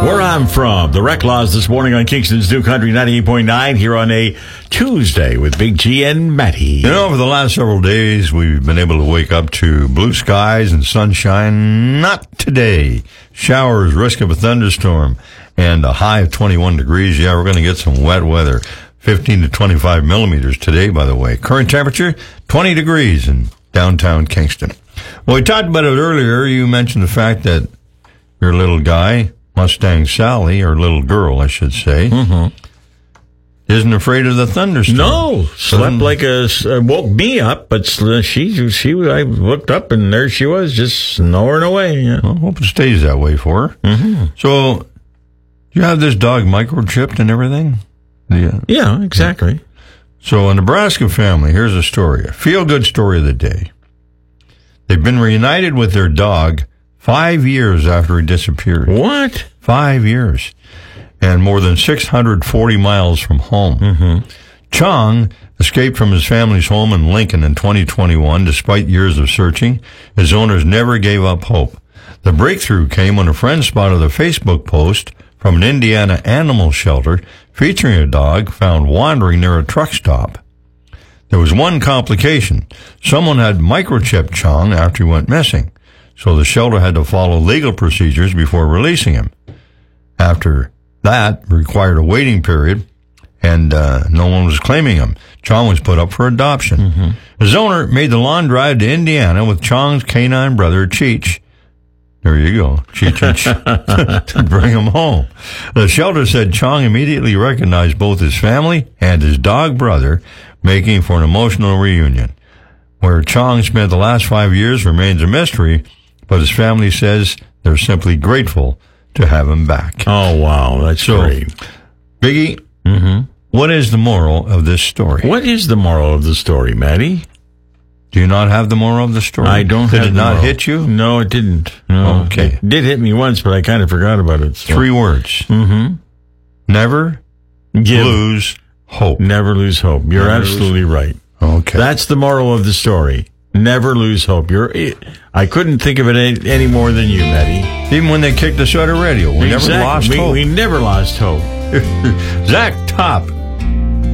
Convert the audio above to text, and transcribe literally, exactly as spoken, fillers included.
Where I'm from, the Reclaws this morning on Kingston's New Country ninety-eight point nine here on a Tuesday with Big G and Matty. You know, over the last several days, we've been able to wake up to blue skies and sunshine. Not today. Showers, risk of a thunderstorm, and a high of twenty-one degrees. Yeah, we're going to get some wet weather. fifteen to twenty-five millimeters today, by the way. Current temperature, twenty degrees in downtown Kingston. Well, we talked about it earlier. You mentioned the fact that your little guy, Mustang Sally, or little girl, I should say, Mm-hmm. isn't afraid of the thunderstorm. No, slept like a, uh, woke me up, but she, she, I looked up and there she was, just snoring away. Yeah. Well, hope it stays that way for her. Mm-hmm. So, you have this dog microchipped and everything? Yeah. Yeah, exactly. So, a Nebraska family, here's a story, a feel-good story of the day. They've been reunited with their dog five years after he disappeared. What? Five years. And more than six hundred forty miles from home. Mm-hmm. Chong escaped from his family's home in Lincoln in twenty twenty-one, despite years of searching. His owners never gave up hope. The breakthrough came when a friend spotted a Facebook post from an Indiana animal shelter featuring a dog found wandering near a truck stop. There was one complication. Someone had microchipped Chong after he went missing, so the shelter had to follow legal procedures before releasing him. After that, required a waiting period, and uh, no one was claiming him. Chong was put up for adoption. Mm-hmm. His owner made the long drive to Indiana with Chong's canine brother, Cheech. There you go, Cheech, to bring him home. The shelter said Chong immediately recognized both his family and his dog brother, making for an emotional reunion. Where Chong spent the last five years remains a mystery, but his family says they're simply grateful to have him back. Oh, wow, that's So, great. Biggie, Mm-hmm. what is the moral of this story? What is the moral of the story, Matty? Do you not have the moral of the story? I don't Did have it the not moral. hit you? No, it didn't. No. Okay. It did hit me once, but I kind of forgot about it. So. Three words. Mm-hmm. Never Give. lose hope. Never lose hope. You're Never absolutely right. Okay. That's the moral of the story. Never lose hope. You're. I couldn't think of it any, any more than you, Matty. Even when they kicked us out of radio, we Exactly. never lost we, hope. We never lost hope. Zach Top